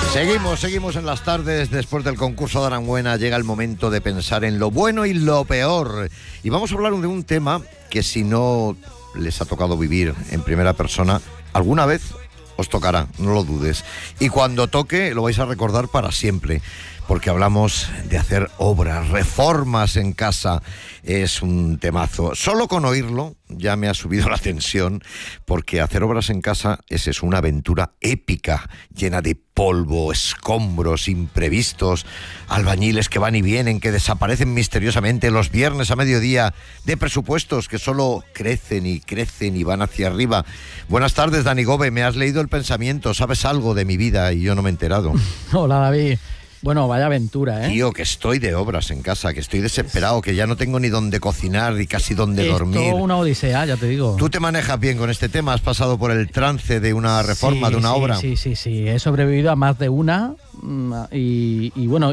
Seguimos en las tardes. Después del concurso de Aranguena llega el momento de pensar en lo bueno y lo peor. Y vamos a hablar de un tema que, si no les ha tocado vivir en primera persona, alguna vez os tocará, no lo dudes. Y cuando toque lo vais a recordar para siempre, porque hablamos de hacer obras, reformas en casa. Es un temazo. Solo con oírlo ya me ha subido la tensión, porque hacer obras en casa es una aventura épica, llena de polvo, escombros, imprevistos, albañiles que van y vienen, que desaparecen misteriosamente los viernes a mediodía, de presupuestos que solo crecen y van hacia arriba. Buenas tardes, Dani Gobe, me has leído el pensamiento, sabes algo de mi vida y yo no me he enterado. Hola, David. Bueno, vaya aventura, ¿eh? Tío, que estoy de obras en casa, que estoy desesperado, que ya no tengo ni dónde cocinar ni casi dónde dormir. Es todo una odisea, ya te digo. ¿Tú te manejas bien con este tema? ¿Has pasado por el trance de una reforma, de una obra? Sí. He sobrevivido a más de una y bueno,